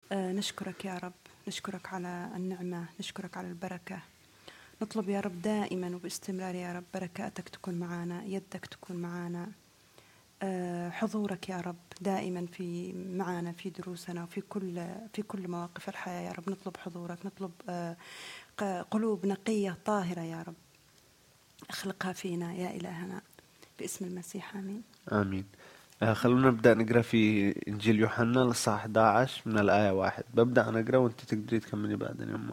نشكرك يا رب، نشكرك على النعمة، نشكرك على البركة. نطلب يا رب دائما وباستمرار يا رب بركاتك تكون معنا، يدك تكون معنا، حضورك يا رب دائما معنا في دروسنا وفي كل مواقف الحياة يا رب. نطلب حضورك، نطلب قلوب نقية طاهرة يا رب، اخلقها فينا يا إلهنا باسم المسيح، آمين. آمين. خلونا نبدأ نقرأ في إنجيل يوحنا الإصحاح 11 من الآية 1. ببدأ أنا أقرأ وأنت تقدري تكملي بعدين يا أمه.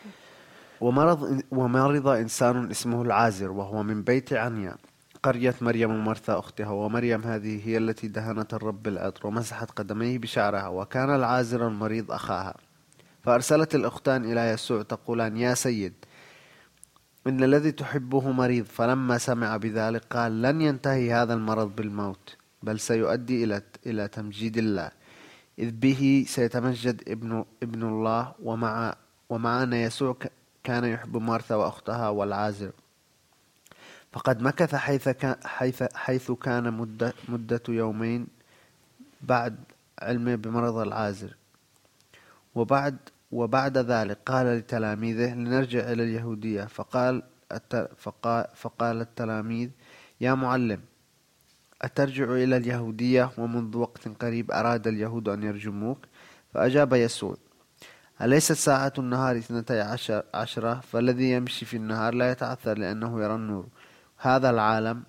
ومرض إنسان اسمه العازر وهو من بيت عنيا قرية مريم ومرثى أختها، ومريم هذه هي التي دهنت الرب بالعطر ومسحت قدميه بشعرها، وكان العازر المريض أخاها. فأرسلت الأختان إلى يسوع تقولان: يا سيد، إن الذي تحبه مريض. فلما سمع بذلك قال: لن ينتهي هذا المرض بالموت، بل سيؤدي إلى تمجيد الله، إذ به سيتمجد ابن الله. ومعنا يسوع كان يحب مرثا وأختها والعازر. فقد مكث حيث كان مدة يومين بعد علمه بمرض العازر. وبعد ذلك قال لتلاميذه: لنرجع إلى اليهودية. فقال التلاميذ: يا معلم، أترجع إلى اليهودية ومنذ وقت قريب أراد اليهود أن يرجموك؟ فأجاب يسوع: أليست ساعة النهار 12؟ فالذي يمشي في النهار لا يتعثر لأنه يرى النور هذا العالم،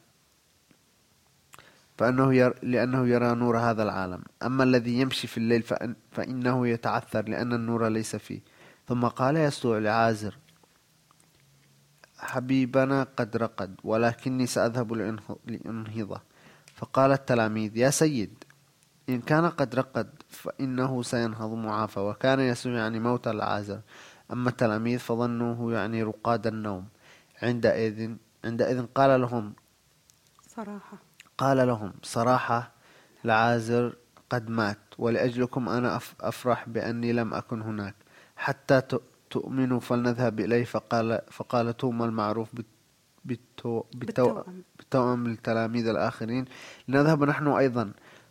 لأنه يرى نور هذا العالم. أما الذي يمشي في الليل فإنه يتعثر لأن النور ليس فيه. ثم قال يسوع لعازر: حبيبنا قد رقد، ولكني سأذهب لأنهضه. فقال التلاميذ: يا سيد، إن كان قد رقد فإنه سينهض معافى. وكان يسوع يعني موت العازر، أما التلاميذ فظنوه يعني رقاد النوم. عندئذ قال لهم صراحة: العازر قد مات، ولأجلكم أنا أفرح بأني لم أكن هناك حتى تؤمنوا. فلنذهب إليه. فقال توما المعروف بالتوأم للتلاميذ الآخرين: لنذهب نحن أيضا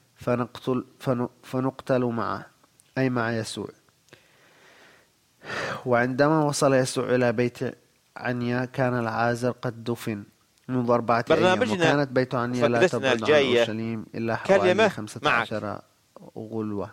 فنقتل معه، أي مع يسوع. وعندما وصل يسوع إلى بيت عنيا كان العازر قد دفن منذ 4 أيام. وكانت بيت عنيا لا تبعد عن أورشليم إلا حوالي 15 غلوة،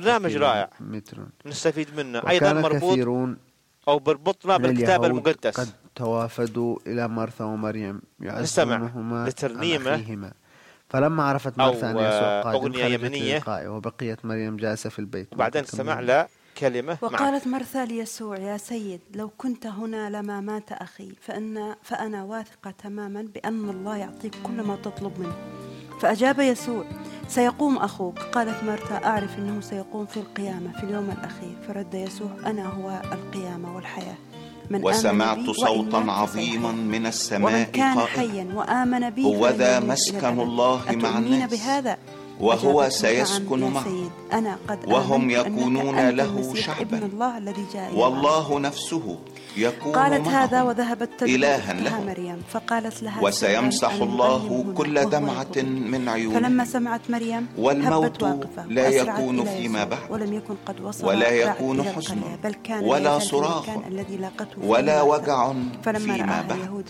3 متر. نستفيد منه أيضا مربوط أو بربطنا بالكتاب المقدس. قد توافدوا إلى مرثا ومريم يعزونهما أخيهما. فلما عرفت مرثا أن يسوع قادم خرجت للقائه، وبقيت مريم جالسة في البيت. وبعدين سمع له كلمة. وقالت مرثا ليسوع: يا سيد، لو كنت هنا لما مات أخي. فأنا واثقة تماما بأن الله يعطيك كل ما تطلب منه. فأجاب يسوع: سيقوم أخوك. قالت مرثا: أعرف أنه سيقوم في القيامة في اليوم الأخير. فرد يسوع: أنا هو القيامة والحياة. وسمعت صوتا عظيما من السماء قائلا: هو ذا مسكن الله مع الناس، وهو سيسكن معه، وهم يكونون له شعبا، والله نفسه يكون قالت معه هذا وذهبت إلها له. مريم. فقالت لها: وسيمسح الله كل دمعة من عيونهم. فلما سمعت مريم والموت لا يكون فيما بعد، ولم يكن قد وصل ولا يكون حزن ولا صراخ ولا وجع فيما بعد.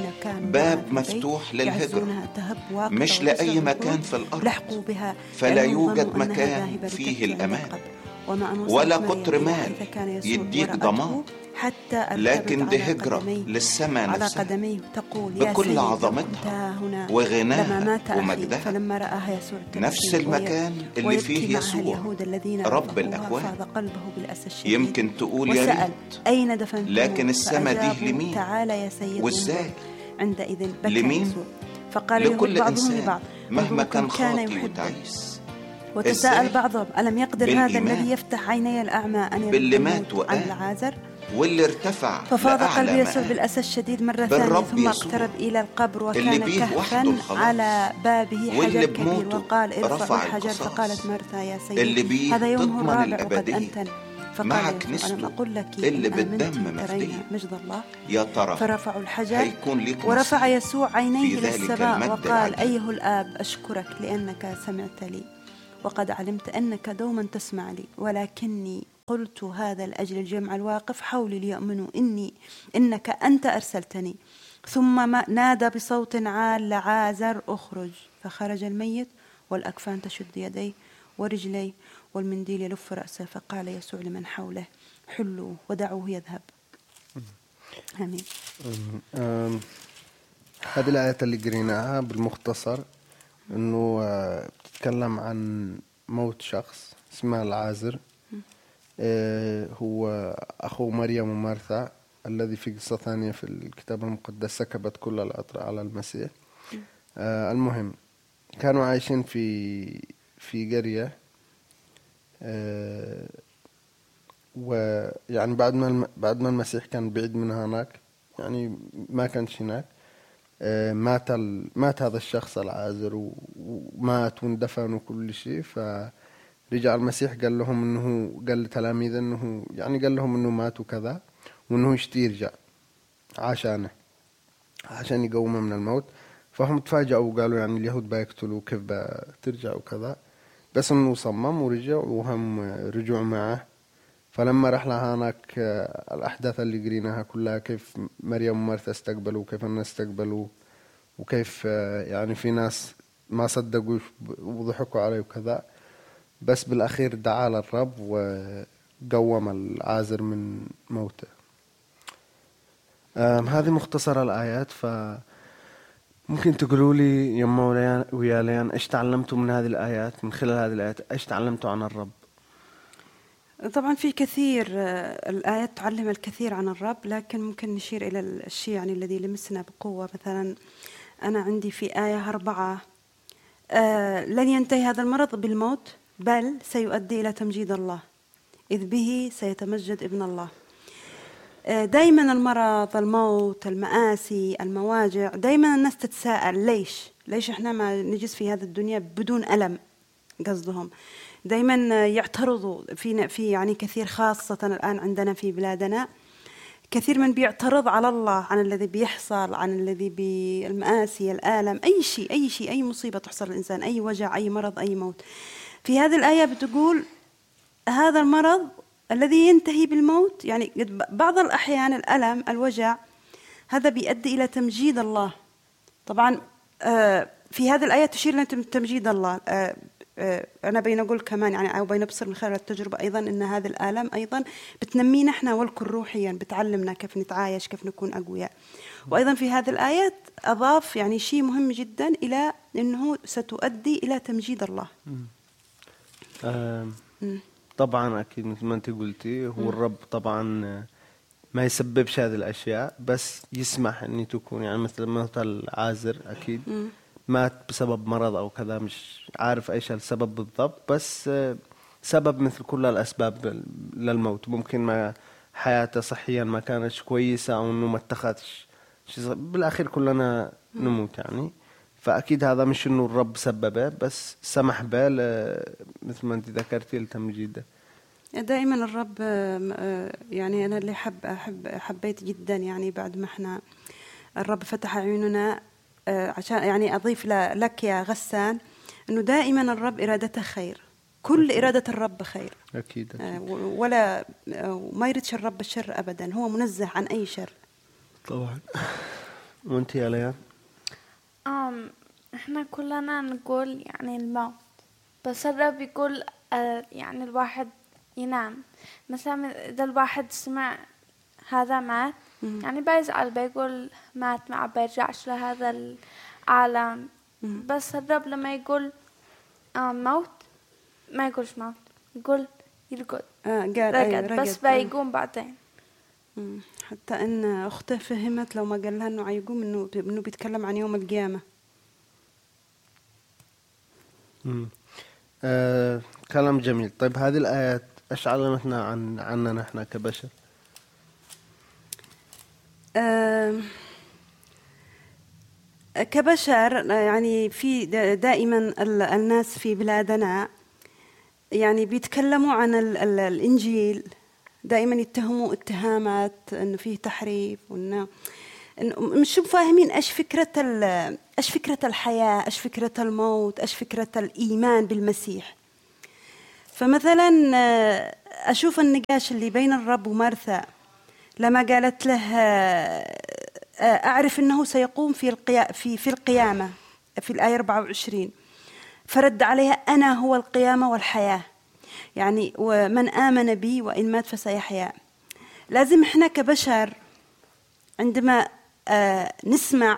باب مفتوح للهجرة، مش لأي مكان في الأرض، فلا يوجد مكان فيه الأمان ولا قطر مال يديك ضمان، لكن دي هجرة للسماء نفسها بكل عظمتها وغناها ومجدها. نفس المكان اللي فيه يسوع رب الأكوان. يمكن تقول يا ريت، لكن السماء دي لمين وازاي؟ لمين؟ لكل إنسان مهما كان خاطي وتعيس. وتساءل بعضهم: ألم يقدر هذا الذي يفتح عيني الأعمى أن يموت عن العازر؟ واللي ارتفع ففاض قلب يسوع بالأسى الشديد مرة ثانية، ثم اقترب إلى القبر وكان كهفا على بابه حجر كبير، وقال: ارفعوا الحجر. فقالت مرثا: يا سيدي، هذا يوم الرابع وقد أنتن. فقال: ألم أقول لك اللي إن بالدم ترين مجد الله؟ يا ترى فرفعوا الحجر. ورفع يسوع عينيه للسماء وقال: أيها الآب، أشكرك لأنك سمعت لي، وقد علمت أنك دوما تسمع لي، ولكني قلت هذا لأجل الجمع الواقف حولي ليؤمنوا إنك أنت أرسلتني. ثم نادى بصوت عال لعازر أخرج، فخرج الميت والأكفان تشد يديه ورجليه والمنديل يلف رأسه. فقال يسوع لمن حوله حلوا ودعوه يذهب. آمين. هذه الآية اللي قريناها بالمختصر إنه بتتكلم عن موت شخص اسمه العازر، هو أخو مريم ومارثا الذي في قصة ثانية في الكتاب المقدس سكبت كل العطر على المسيح. المهم كانوا عايشين في قرية، ويعني بعد ما المسيح كان بعيد من هناك، يعني ما كانش هناك، مات هذا الشخص العازر ومات واندفن وكل شيء. فرجع المسيح قال لتلاميذه انه يعني قال لهم انه مات وكذا، وانه يشتي يرجع عشان يقومه من الموت. فهم تفاجئوا وقالوا يعني اليهود بيقتلوا، كيف بترجع وكذا، بس انه صمم ورجع وهم رجعوا معه. فلما رحنا هناك الأحداث اللي قريناها كلها، كيف مريم ومارثا استقبلوا وكيف الناس استقبلوا، وكيف يعني في ناس ما صدقوا وضحكوا عليه وكذا، بس بالأخير دعا للرب وقوم العازر من موته. هذه مختصر الآيات. فممكن تقولوا لي يما ويا ليان إيش تعلمتوا من هذه الآيات؟ من خلال هذه الآيات إيش تعلمتوا عن الرب؟ طبعا في كثير، الآيات تعلم الكثير عن الرب، لكن ممكن نشير إلى الشيء يعني الذي لمسنا بقوة. مثلا أنا عندي في آية 4 لن ينتهي هذا المرض بالموت، بل سيؤدي إلى تمجيد الله، إذ به سيتمجد ابن الله. دايما المرض، الموت، المآسي، المواجع، دايما الناس تتساءل ليش إحنا ما نجلس في هذه الدنيا بدون ألم؟ قصدهم دايما يعترضوا في يعني كثير، خاصة الآن عندنا في بلادنا كثير من بيعترض على الله عن الذي بيحصل، عن الذي بالمآسي، الآلم، أي شيء، أي مصيبة تحصل للإنسان، أي وجع، أي مرض، أي موت. في هذه الآية بتقول هذا المرض الذي ينتهي بالموت، يعني بعض الأحيان الألم، الوجع، هذا بيؤدي إلى تمجيد الله. طبعا في هذه الآية تشير إلى تمجيد الله. أنا بين أقول كمان يعني، أو بين أبصر من خلال التجربة أيضا، إن هذه الآلام أيضا بتنمينا إحنا والكل روحيا، بتعلمنا كيف نتعايش، كيف نكون أقوياء. وأيضا في هذه الآيات أضاف يعني شيء مهم جدا إلى أنه ستؤدي إلى تمجيد الله. طبعا أكيد مثل ما أنت قلتي، هو الرب طبعا ما يسببش هذه الأشياء، بس يسمح أن تكون، يعني مثل العازر أكيد مات بسبب مرض أو كذا، مش عارف إيش السبب بالضبط، بس سبب مثل كل الأسباب للموت. ممكن ما حياته صحيا ما كانتش كويسة، أو إنه ما اتخذش شيء، بالأخير كلنا نموت يعني. فأكيد هذا مش إنه الرب سببه، بس سمح به مثل ما أنت ذكرتي لتمجيده. دائما الرب يعني أنا اللي حبيت جدا يعني بعد ما إحنا الرب فتح عيوننا، عشان يعني أضيف لك يا غسان أنه دائما الرب إرادته خير، كل إرادة الرب خير أكيد. ولا ما يردش الرب الشر أبدا، هو منزه عن أي شر طبعا. وأنت يا ليان؟ إحنا كلنا نقول يعني الموت، بس الرب يقول يعني الواحد ينام. مثلا إذا الواحد سمع هذا مات، يعني بيزعل، بيقول مات، ما بيرجعش لهذا العالم. بس الرب لما يقول موت ما يقولش موت، يقول يرقد، رقد، بس بيقوم بعدين. حتى ان اخته فهمت لو ما قال لها انه يقوم انه بيتكلم عن يوم القيامه. كلام جميل. طيب هذه الآيات ايش علمتنا عننا نحن كبشر؟ كبشر يعني في دائما الناس في بلادنا يعني بيتكلموا عن الإنجيل، دائما يتهموا اتهامات انه فيه تحريف، وانه مش فاهمين ايش فكرة الحياة، ايش فكرة الموت، ايش فكرة الإيمان بالمسيح. فمثلا أشوف النقاش اللي بين الرب ومرثا لما قالت له أعرف أنه سيقوم في القيامة في الآية 24، فرد عليها أنا هو القيامة والحياة، يعني ومن آمن بي وإن مات فسيحيا. لازم إحنا كبشر عندما نسمع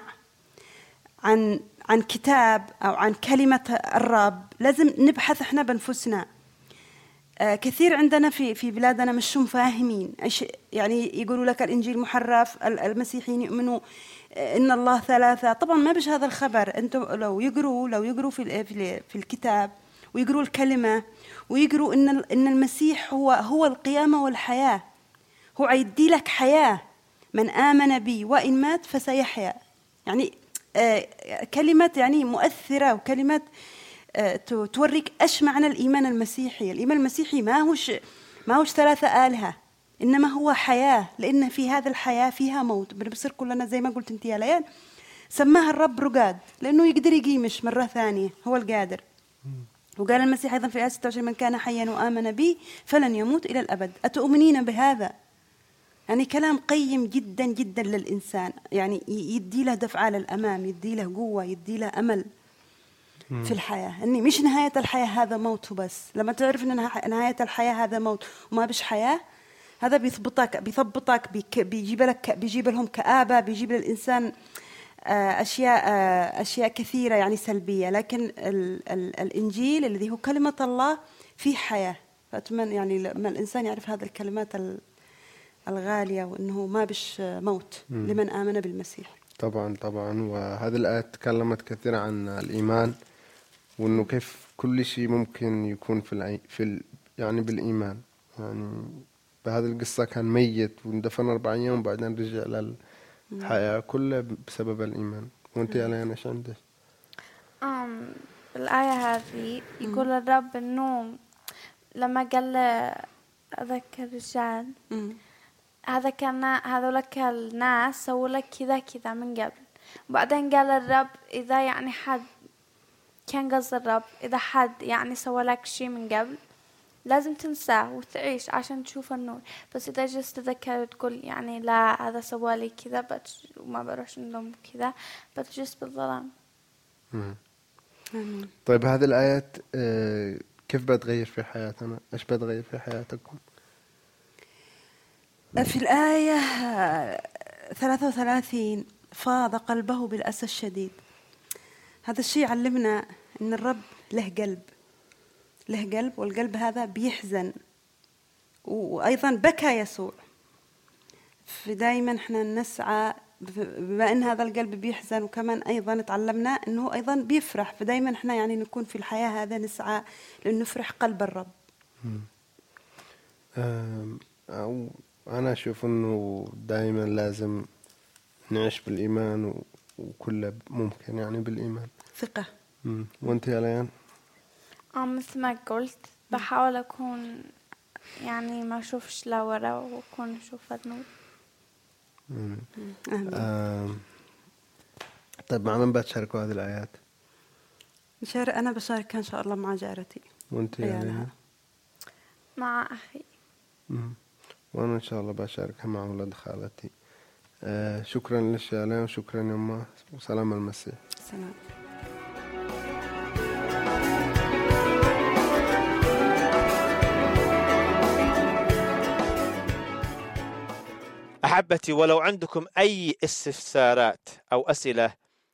عن كتاب أو عن كلمة الرب لازم نبحث إحنا بنفسنا. كثير عندنا في بلادنا مش فاهمين، يعني يقولوا لك الإنجيل محرف، المسيحيين يؤمنوا إن الله ثلاثة. طبعا ما بش هذا الخبر. أنتم لو يقروا في الكتاب ويقروا الكلمة ويقروا إن المسيح هو القيامة والحياة، هو عيدي لك حياة، من آمن بي وإن مات فسيحيا. يعني كلمة يعني مؤثرة، وكلمة توريك ايش معنى الإيمان المسيحي. الإيمان المسيحي ما هوش ثلاثة آلهة، إنما هو حياة، لأن في هذا الحياة فيها موت. بنبصر كلنا زي ما قلت أنت يا ليان، سماها الرب رقاد لأنه يقدر يقيمش مرة ثانية، هو القادر. وقال المسيح أيضا في آية 26 من كان حيا وآمن بي فلن يموت إلى الأبد. أتؤمنين بهذا؟ يعني كلام قيم جدا جدا للإنسان، يعني يدي له دفعة للأمام، يدي له قوة، يدي له أمل في الحياة. إني مش نهاية الحياة هذا موت وبس. لما تعرف إن نهاية الحياة هذا موت وما بش حياة، هذا بيثبطك بيجيب لهم كآبة، بيجيب للإنسان أشياء كثيرة يعني سلبية. لكن الإنجيل الذي هو كلمة الله فيه حياة. فأتمنى يعني لما الإنسان يعرف هذه الكلمات الغالية، وأنه ما بش موت لمن آمن بالمسيح. طبعا. وهذه الآية تكلمت كثير عن الإيمان، وأنه كيف كل شيء ممكن يكون يعني بالإيمان. يعني بهذه القصة كان ميت واندفن 4 أيام وبعدين رجع للحياة كلها بسبب الإيمان. وأنت يا ليان إيش عندك؟ الآية هذه يقول الرب إنه لما قال أذكر الرجال هذولك الناس سووا لك كذا من قبل، وبعدين قال الرب إذا يعني حد كان قصد الرب إذا حد يعني سوى لك شيء من قبل لازم تنساه وتعيش عشان تشوف النور. بس إذا جلست تذكر وتقول يعني لا هذا سوى لي كذا وما بروحش نلوم كذا، بتجلس بالظلام. طيب هذه الآيات كيف بتغير في حياتنا؟ إيش بتغير في حياتكم؟ في الآية 33 فاض قلبه بالأسى الشديد. هذا الشيء علمنا أن الرب له قلب، والقلب هذا بيحزن. وأيضا بكى يسوع. فدائما احنا نسعى بما أن هذا القلب بيحزن، وكمان أيضا تعلمنا أنه أيضا بيفرح. فدائما احنا يعني نكون في الحياة هذا نسعى لأنه نفرح قلب الرب. أو أنا أشوف أنه دائما لازم نعيش بالإيمان وكل ممكن يعني بالإيمان ثقة. وأنت يا ليان؟ مثل ما قلت بحاول أكون يعني ما أشوفش لورا وأكون أشوف النور. طيب مع من بتشاركوا هذه الآيات؟ أنا بشاركها إن شاء الله مع جارتي. وأنت يا ليان؟ مع أخي. وأنا إن شاء الله بشاركها مع أولاد خالتي. شكرا لك يا ليان، وشكرا يما، وسلام المسيح. سلام. أحبتي، ولو عندكم أي استفسارات أو أسئلة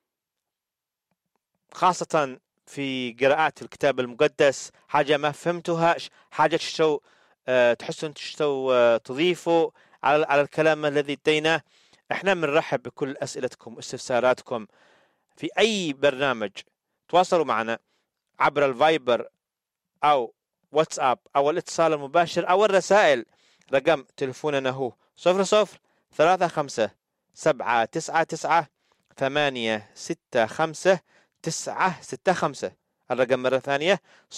خاصة في قراءات الكتاب المقدس، حاجة ما فهمتوها، حاجة تحسون تضيفوا على الكلام الذي اديناه، احنا بنرحب بكل أسئلتكم واستفساراتكم في أي برنامج. تواصلوا معنا عبر الفايبر أو واتساب أو الاتصال المباشر أو الرسائل. رقم تلفوننا هو 00-359-795-865-965. الرقم مرة ثانية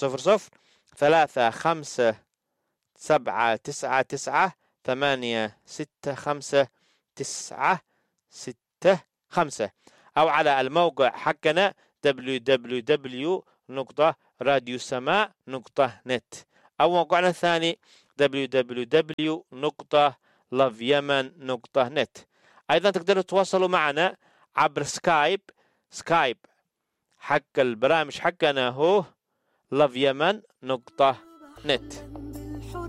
00-359-795-965 أو على الموقع حقنا www.radiosama.net أو موقعنا الثاني www.loveyemen.net. أيضا تقدروا تتواصلوا معنا عبر سكايب حق البرامج حقنا هو loveyemen.net.